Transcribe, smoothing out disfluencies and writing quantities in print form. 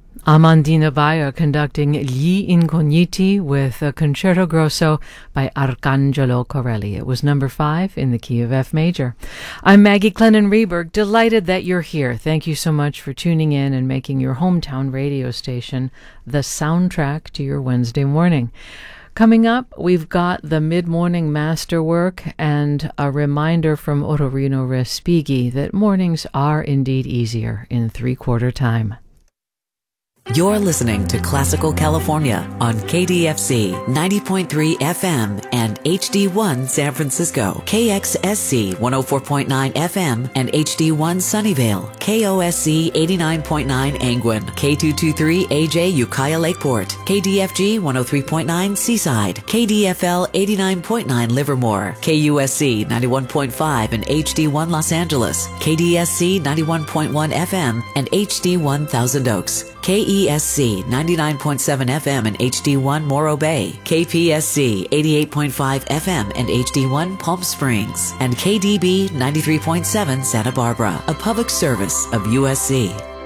Amandina Bayer conducting Gli Incogniti with a Concerto Grosso by Arcangelo Corelli. It was number 5 in the key of F major. I'm Maggie Clennon-Reberg, delighted that you're here. Thank you so much for tuning in and making your hometown radio station the soundtrack to your Wednesday morning. Coming up, we've got the mid-morning masterwork and a reminder from Otorino Respighi that mornings are indeed easier in three-quarter time. You're listening to Classical California on KDFC 90.3 FM and HD1 San Francisco, KXSC 104.9 FM and HD1 Sunnyvale, KOSC 89.9 Angwin, K223 AJ Ukiah Lakeport, KDFG 103.9 Seaside, KDFL 89.9 Livermore, KUSC 91.5 and HD1 Los Angeles, KDSC 91.1 FM and HD1 Thousand Oaks, KESC 99.7 FM and HD1 Morro Bay, KPSC 88.5 FM and HD1 Palm Springs, and KDB 93.7 Santa Barbara, a public service of USC.